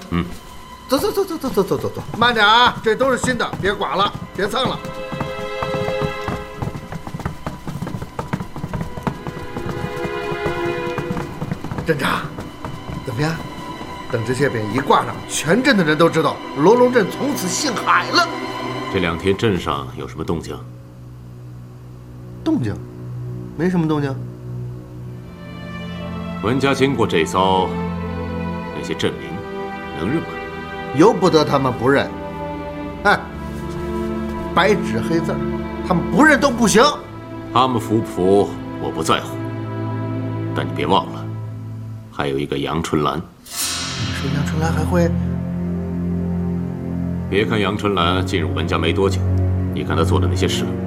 走，慢点啊，这都是新的，别剐了，别蹭了。镇长，怎么样？等这些匾一挂上，全镇的人都知道罗龙镇从此姓海了。 这2天镇上有什么动静？ 动静？没什么动静。 文家经过这遭，那些镇民能认吗？ 由不得他们不认。哎，白纸黑字，他们不认都不行。 他们服不服我不在乎，但你别忘了，还有一个杨春兰。 你说杨春兰还会？ 别看杨春兰进入文家没多久，你看她做的那些事。